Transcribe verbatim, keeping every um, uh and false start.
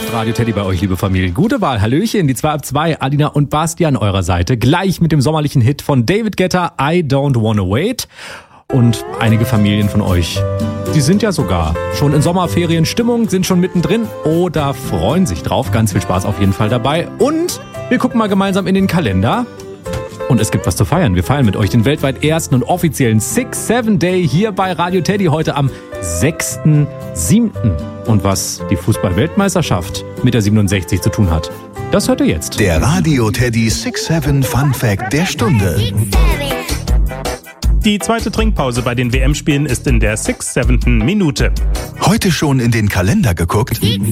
läuft Radio Teddy bei euch, liebe Familien. Gute Wahl, Hallöchen, die zwei ab zwei, Adina und Basti an eurer Seite. Gleich mit dem sommerlichen Hit von David Guetta, I Don't Wanna Wait. Und einige Familien von euch, die sind ja sogar schon in Sommerferienstimmung, sind schon mittendrin oder freuen sich drauf. Ganz viel Spaß auf jeden Fall dabei. Und wir gucken mal gemeinsam in den Kalender. Und es gibt was zu feiern. Wir feiern mit euch den weltweit ersten und offiziellen six seven Day hier bei Radio Teddy heute am sechsten siebten Und was die Fußball-Weltmeisterschaft mit der siebenundsechzig zu tun hat, das hört ihr jetzt. Der Radio Teddy six seven Fun Fact der Stunde. Die zweite Trinkpause bei den W M-Spielen ist in der sechs siebten Minute. Heute schon in den Kalender geguckt?